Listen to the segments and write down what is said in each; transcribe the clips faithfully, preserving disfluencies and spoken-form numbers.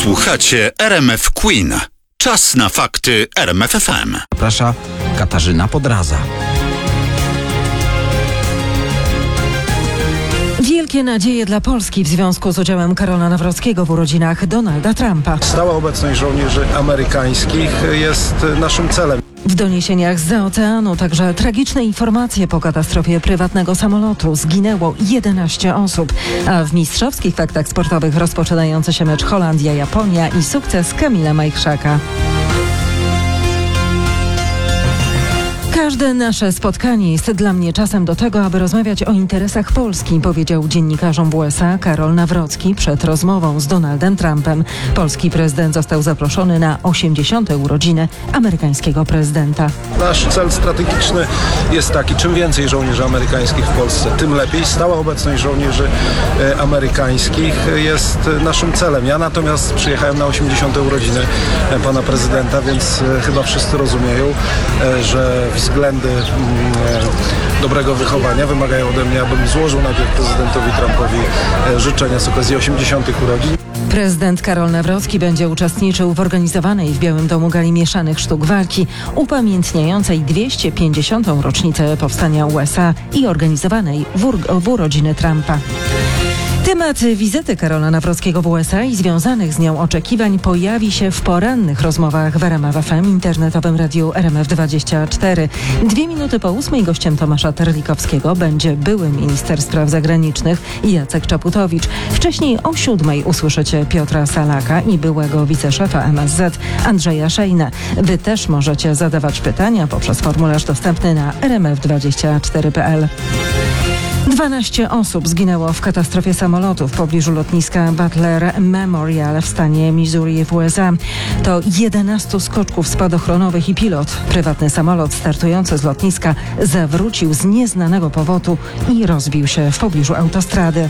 Słuchacie R M F Queen. Czas na fakty R M F F M. Zaprasza Katarzyna Podraza. Wielkie nadzieje dla Polski w związku z udziałem Karola Nawrockiego w urodzinach Donalda Trumpa. Stała obecność żołnierzy amerykańskich jest naszym celem. W doniesieniach zza oceanu także tragiczne informacje po katastrofie prywatnego samolotu. Zginęło jedenaście osób. A w mistrzowskich faktach sportowych rozpoczynający się mecz Holandia-Japonia i sukces Kamila Majchrzaka. Każde nasze spotkanie jest dla mnie czasem do tego, aby rozmawiać o interesach Polski, powiedział dziennikarzom w U S A Karol Nawrocki przed rozmową z Donaldem Trumpem. Polski prezydent został zaproszony na osiemdziesiąte urodziny amerykańskiego prezydenta. Nasz cel strategiczny jest taki, czym więcej żołnierzy amerykańskich w Polsce, tym lepiej. Stała obecność żołnierzy e, amerykańskich jest naszym celem. Ja natomiast przyjechałem na osiemdziesiąte urodziny e, pana prezydenta, więc e, chyba wszyscy rozumieją, e, że względy mm, e, dobrego wychowania wymagają ode mnie, abym złożył najpierw prezydentowi Trumpowi e, życzenia z okazji osiemdziesiątych urodzin. Prezydent Karol Nawrocki będzie uczestniczył w organizowanej w Białym Domu gali mieszanych sztuk walki upamiętniającej dwieście pięćdziesiątą rocznicę powstania U S A i organizowanej w, ur- w urodziny Trumpa. Temat wizyty Karola Nawrockiego w U S A i związanych z nią oczekiwań pojawi się w porannych rozmowach w R M F F M, internetowym radiu R M F dwadzieścia cztery. Dwie minuty po ósmej gościem Tomasza Terlikowskiego będzie były minister spraw zagranicznych Jacek Czaputowicz. Wcześniej o siódmej usłyszycie Piotra Salaka i byłego wiceszefa M S Z Andrzeja Szejnę. Wy też możecie zadawać pytania poprzez formularz dostępny na r m f dwadzieścia cztery kropka p l. dwanaście osób zginęło w katastrofie samolotu w pobliżu lotniska Butler Memorial w stanie Missouri w U S A. To jedenastu skoczków spadochronowych i pilot. Prywatny samolot startujący z lotniska zawrócił z nieznanego powodu i rozbił się w pobliżu autostrady.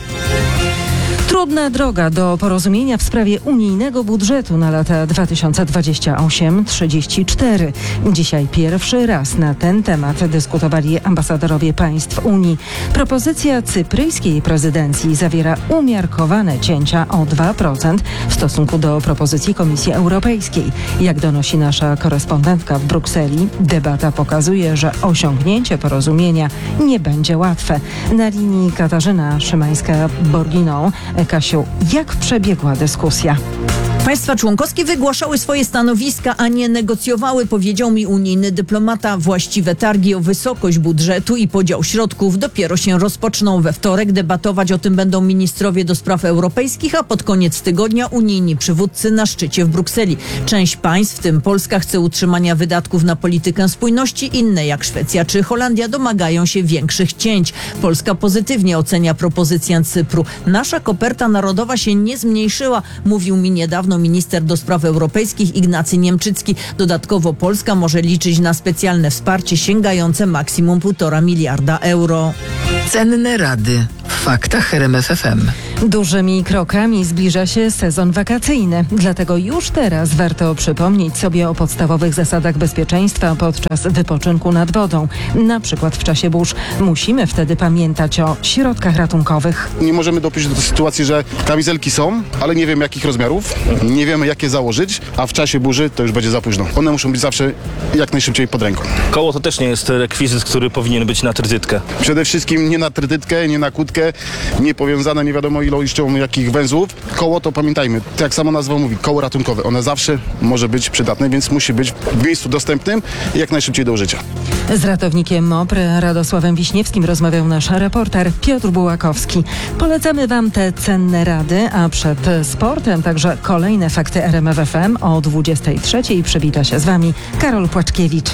Trudna droga do porozumienia w sprawie unijnego budżetu na lata dwa tysiące dwudziesty ósmy do trzydziestego czwartego. Dzisiaj pierwszy raz na ten temat dyskutowali ambasadorowie państw Unii. Propozycja cypryjskiej prezydencji zawiera umiarkowane cięcia o dwa procent w stosunku do propozycji Komisji Europejskiej. Jak donosi nasza korespondentka w Brukseli, debata pokazuje, że osiągnięcie porozumienia nie będzie łatwe. Na linii Katarzyna Szymańska-Borginą. Kasiu, jak przebiegła dyskusja? Państwa członkowskie wygłaszały swoje stanowiska, a nie negocjowały, powiedział mi unijny dyplomata. Właściwe targi o wysokość budżetu i podział środków dopiero się rozpoczną. We wtorek debatować o tym będą ministrowie do spraw europejskich, a pod koniec tygodnia unijni przywódcy na szczycie w Brukseli. Część państw, w tym Polska, chce utrzymania wydatków na politykę spójności, inne jak Szwecja czy Holandia domagają się większych cięć. Polska pozytywnie ocenia propozycję Cypru. Nasza koperta narodowa się nie zmniejszyła, mówił mi niedawno minister do spraw europejskich Ignacy Niemczycki. Dodatkowo Polska może liczyć na specjalne wsparcie sięgające maksimum półtora miliarda euro. Cenne rady w faktach R M F F M. Dużymi krokami zbliża się sezon wakacyjny. Dlatego już teraz warto przypomnieć sobie o podstawowych zasadach bezpieczeństwa podczas wypoczynku nad wodą. Na przykład w czasie burz. Musimy wtedy pamiętać o środkach ratunkowych. Nie możemy dopuścić do sytuacji, że kamizelki są, ale nie wiemy jakich rozmiarów, nie wiemy jak je założyć, a w czasie burzy to już będzie za późno. One muszą być zawsze jak najszybciej pod ręką. Koło to też nie jest rekwizyt, który powinien być na trytytkę. Przede wszystkim nie na trytytkę, nie na kłódkę, nie powiązane nie wiadomo ilością jakich węzłów. Koło to pamiętajmy, tak jak sama nazwa mówi, koło ratunkowe. One zawsze może być przydatne, więc musi być w miejscu dostępnym i jak najszybciej do użycia. Z ratownikiem MOPR Radosławem Wiśniewskim rozmawiał nasz reporter Piotr Bułakowski. Polecamy Wam te cenne rady, a przed sportem także kolejne fakty R M F F M o dwudziestej trzeciej przywita się z Wami Karol Płaczkiewicz.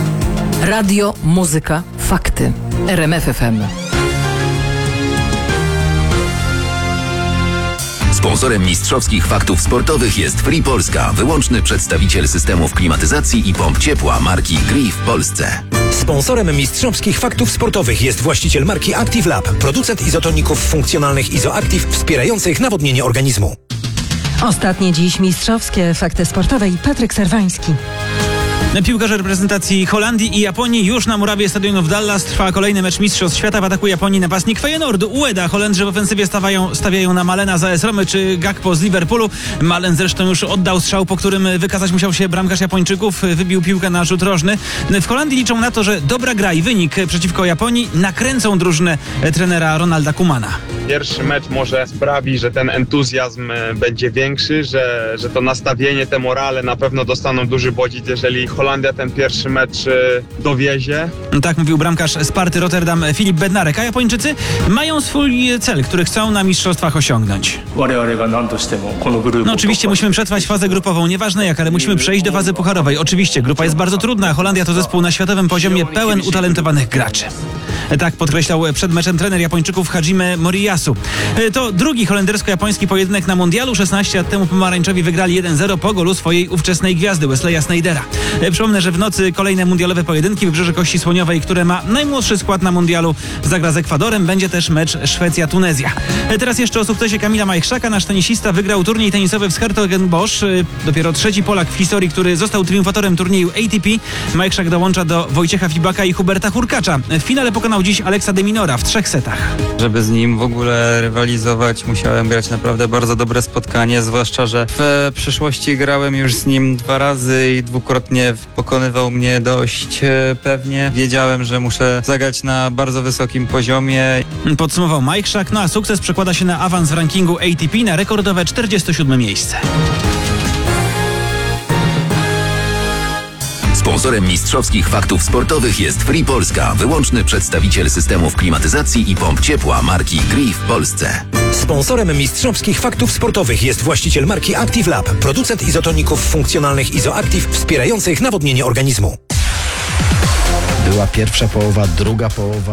Radio, muzyka, fakty. R M F F M. Sponsorem mistrzowskich faktów sportowych jest Free Polska, wyłączny przedstawiciel systemów klimatyzacji i pomp ciepła marki Gree w Polsce. Sponsorem mistrzowskich faktów sportowych jest właściciel marki Active Lab, producent izotoników funkcjonalnych Izoactive wspierających nawodnienie organizmu. Ostatnie dziś mistrzowskie fakty sportowe i Patryk Serwański. Piłkarze reprezentacji Holandii i Japonii już na murawie stadionu w Dallas. Trwa kolejny mecz Mistrzostw Świata. W ataku Japonii napastnik Feyenoordu Ueda. Holendrzy w ofensywie stawiają, stawiają na Malena z A S Romy czy Gakpo z Liverpoolu. Malen zresztą już oddał strzał, po którym wykazać musiał się bramkarz Japończyków. Wybił piłkę na rzut rożny. W Holandii liczą na to, że dobra gra i wynik przeciwko Japonii nakręcą drużynę trenera Ronalda Koemana. Pierwszy mecz może sprawi, że ten entuzjazm będzie większy, że, że to nastawienie, te morale na pewno dostaną duży bodziec, jeżeli Holandia ten pierwszy mecz dowiezie. Tak mówił bramkarz Sparty Rotterdam Filip Bednarek, a Japończycy mają swój cel, który chcą na mistrzostwach osiągnąć. No oczywiście musimy przetrwać fazę grupową, nieważne jak, ale musimy przejść do fazy pucharowej. Oczywiście grupa jest bardzo trudna, Holandia to zespół na światowym poziomie pełen utalentowanych graczy. Tak podkreślał przed meczem trener Japończyków Hajime Moriyasu. To drugi holendersko-japoński pojedynek na mundialu. szesnaście lat temu pomarańczowi wygrali jeden zero po golu swojej ówczesnej gwiazdy Wesleya Snydera. Przypomnę, że w nocy kolejne mundialowe pojedynki. Wybrzeże Kości Słoniowej, które ma najmłodszy skład na mundialu, zagra z Ekwadorem. Będzie też mecz Szwecja-Tunezja. Teraz jeszcze o sukcesie Kamila Majchrzaka. Nasz tenisista wygrał turniej tenisowy w Schertogenbosch. Dopiero trzeci Polak w historii, który został triumfatorem turnieju A T P. Majchrzak dołącza do Wojciecha Fibaka i Huberta Hurkacza. W finale pokonał dziś Aleksa de Minora w trzech setach. Żeby z nim w ogóle rywalizować, musiałem grać naprawdę bardzo dobre spotkanie, zwłaszcza, że w przeszłości grałem już z nim dwa razy i dwukrotnie pokonywał mnie dość pewnie. Wiedziałem, że muszę zagrać na bardzo wysokim poziomie. Podsumował Majchrzak, no a sukces przekłada się na awans w rankingu A T P na rekordowe czterdzieste siódme miejsce. Sponsorem mistrzowskich faktów sportowych jest Free Polska, wyłączny przedstawiciel systemów klimatyzacji i pomp ciepła marki Gree w Polsce. Sponsorem mistrzowskich faktów sportowych jest właściciel marki Active Lab, producent izotoników funkcjonalnych Izoactive wspierających nawodnienie organizmu. Była pierwsza połowa, druga połowa.